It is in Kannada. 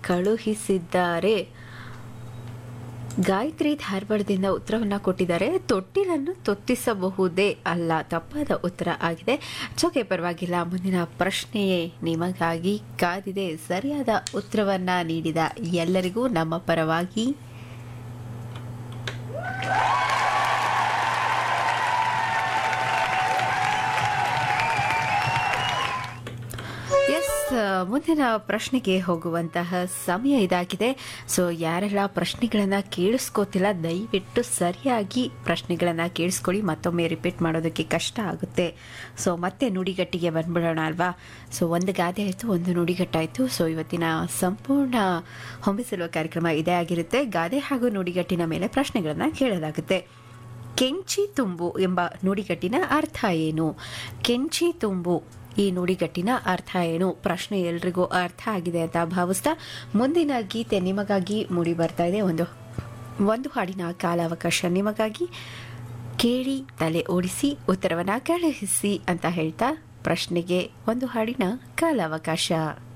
ಕಳುಹಿಸಿದ್ದಾರೆ. ಗಾಯತ್ರಿ ಧಾರವಾಡದಿಂದ ಉತ್ತರವನ್ನು ಕೊಟ್ಟಿದ್ದಾರೆ. ತೊಟ್ಟಿಲನ್ನು ತೊತ್ತಿಸಬಹುದೇ ಅಲ್ಲ, ತಪ್ಪಾದ ಉತ್ತರ ಆಗಿದೆ. ಚೋಕೆ ಪರವಾಗಿಲ್ಲ, ಮುಂದಿನ ಪ್ರಶ್ನೆಯೇ ನಿಮಗಾಗಿ ಕಾದಿದೆ. ಸರಿಯಾದ ಉತ್ತರವನ್ನ ನೀಡಿದ ಎಲ್ಲರಿಗೂ ನಮ್ಮ ಪರವಾಗಿ ಮುಂದಿನ ಪ್ರಶ್ನೆಗೆ ಹೋಗುವಂತಹ ಸಮಯ ಇದಾಗಿದೆ. ಸೊ ಯಾರೆಲ್ಲ ಪ್ರಶ್ನೆಗಳನ್ನು ಕೇಳಿಸ್ಕೋತಿಲ್ಲ, ದಯವಿಟ್ಟು ಸರಿಯಾಗಿ ಪ್ರಶ್ನೆಗಳನ್ನು ಕೇಳಿಸ್ಕೊಳ್ಳಿ. ಮತ್ತೊಮ್ಮೆ ರಿಪೀಟ್ ಮಾಡೋದಕ್ಕೆ ಕಷ್ಟ ಆಗುತ್ತೆ. ಸೊ ಮತ್ತೆ ನುಡಿಗಟ್ಟಿಗೆ ಬಂದ್ಬಿಡೋಣ ಅಲ್ವಾ. ಸೊ ಒಂದು ಗಾದೆ ಆಯಿತು, ಒಂದು ನುಡಿಗಟ್ಟಾಯಿತು. ಸೊ ಇವತ್ತಿನ ಸಂಪೂರ್ಣ ಹೊಂಬಿಸಿರುವ ಕಾರ್ಯಕ್ರಮ ಇದೇ ಆಗಿರುತ್ತೆ. ಗಾದೆ ಹಾಗೂ ನುಡಿಗಟ್ಟಿನ ಮೇಲೆ ಪ್ರಶ್ನೆಗಳನ್ನು ಕೇಳಲಾಗುತ್ತೆ. ಕೆಂಚಿ ತುಂಬು ಎಂಬ ನುಡಿಗಟ್ಟಿನ ಅರ್ಥ ಏನು? ಕೆಂಚಿ ತುಂಬು ಈ ನುಡಿಗಟ್ಟಿನ ಅರ್ಥ ಏನು? ಪ್ರಶ್ನೆ ಎಲ್ರಿಗೂ ಅರ್ಥ ಆಗಿದೆ ಅಂತ ಭಾವಿಸ್ತಾ ಮುಂದಿನ ಗೀತೆ ನಿಮಗಾಗಿ ಮೂಡಿ ಬರ್ತಾ ಇದೆ. ಒಂದು ಹಾಡಿನ ಕಾಲಾವಕಾಶ ನಿಮಗಾಗಿ. ಕೇಳಿ ತಲೆ ಓಡಿಸಿ ಉತ್ತರವನ್ನ ಕಳುಹಿಸಿ ಅಂತ ಹೇಳ್ತಾ ಪ್ರಶ್ನೆಗೆ ಒಂದು ಹಾಡಿನ ಕಾಲಾವಕಾಶ.